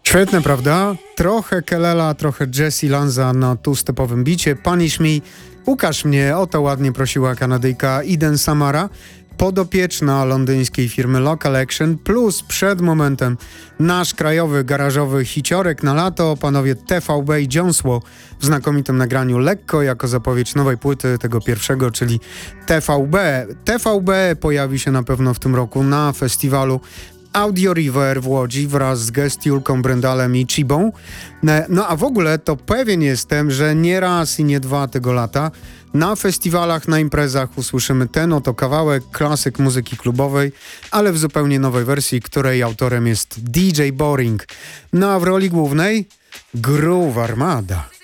Świetne, prawda? Trochę Kelela, trochę Jessie Lanza na two-stepowym bicie. Punish Me, ukaż mnie, o to ładnie prosiła Kanadyjka Eden Samara, podopieczna londyńskiej firmy Local Action, plus przed momentem nasz krajowy, garażowy hiciorek na lato, panowie TVB i Jonesło w znakomitym nagraniu Lekko, jako zapowiedź nowej płyty tego pierwszego, czyli TVB. TVB pojawi się na pewno w tym roku na festiwalu Audio River w Łodzi wraz z Guest Julką Brendalem i Chibą. No a w ogóle to pewien jestem, że nie raz i nie dwa tego lata na festiwalach, na imprezach usłyszymy ten oto kawałek, klasyk muzyki klubowej, ale w zupełnie nowej wersji, której autorem jest DJ Boring. No a w roli głównej Groove Armada.